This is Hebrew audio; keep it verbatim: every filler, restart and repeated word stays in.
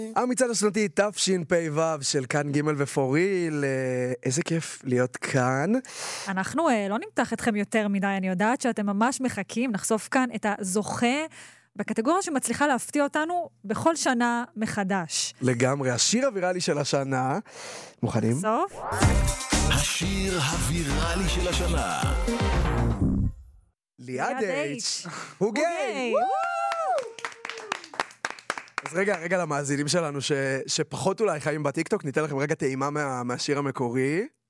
המצעד השנתי תשפ"ו של כאן ג' ופוריל, איזה כיף להיות כאן. אנחנו לא נמתח אתכם יותר מדי, אני יודעת שאתם ממש מחכים, נחשוף כאן את הזוכה בקטגוריה שמצליחה להפתיע אותנו בכל שנה מחדש. לגמרי, השיר הוויראלי של השנה. מוכנים? סוף. השיר הוויראלי של השנה. ליעד אייץ' הוא גיי! אז רגע, רגע למאזינים שלנו ש, שפחות אולי חיים בטיקטוק, ניתן לכם רגע טעימה מה, מהשיר המקורי.